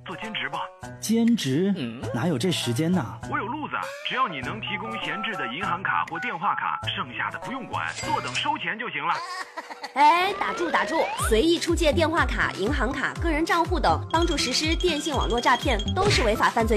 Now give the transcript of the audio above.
做兼职吧。 兼职？哪有这时间呢？ 我有路子，只要你能提供闲置的银行卡或电话卡，剩下的不用管，坐等收钱就行了。 哎，打住！随意出借电话卡、银行卡、个人账户等，帮助实施电信网络诈骗，都是违法犯罪